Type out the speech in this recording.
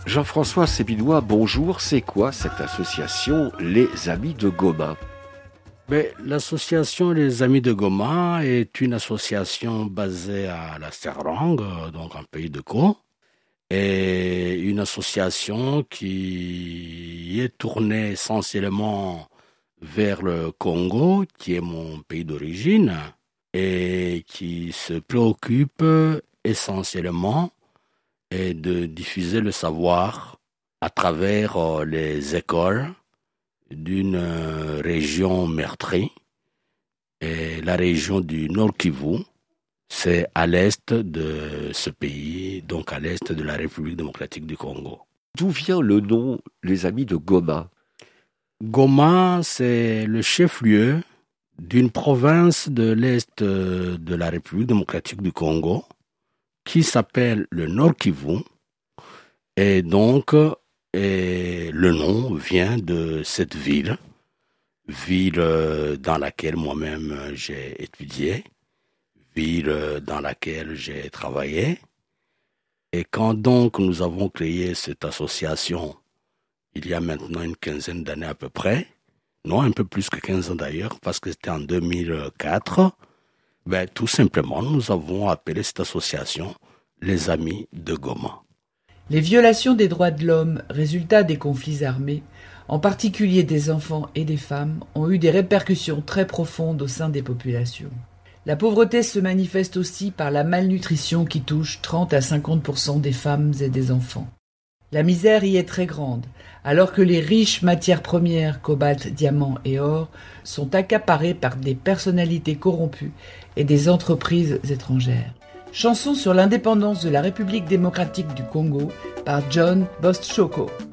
Jean-François Sébidois, bonjour. C'est quoi cette association Les Amis de Goma? L'association Les Amis de Goma est une association basée à la Serrang, donc en pays de Caux, et une association qui est tournée essentiellement vers le Congo, qui est mon pays d'origine, et qui se préoccupe essentiellement de diffuser le savoir à travers les écoles d'une région meurtrie, et la région du Nord Kivu, c'est à l'est de ce pays, donc à l'est de la République démocratique du Congo. D'où vient le nom Les Amis de Goma? Goma, c'est le chef-lieu d'une province de l'est de la République démocratique du Congo qui s'appelle le Nord Kivu, et donc le nom vient de cette ville dans laquelle moi-même j'ai étudié, ville dans laquelle j'ai travaillé. Et quand donc nous avons créé cette association, il y a maintenant une quinzaine d'années à peu près, non, un peu plus que 15 ans d'ailleurs, parce que c'était en 2004, tout simplement, nous avons appelé cette association Les Amis de Goma. Les violations des droits de l'homme, résultat des conflits armés, en particulier des enfants et des femmes, ont eu des répercussions très profondes au sein des populations. La pauvreté se manifeste aussi par la malnutrition qui touche 30 à 50% des femmes et des enfants. La misère y est très grande, alors que les riches matières premières, cobalt, diamants et or, sont accaparées par des personnalités corrompues et des entreprises étrangères. Chanson sur l'indépendance de la République démocratique du Congo par John Bostchoko.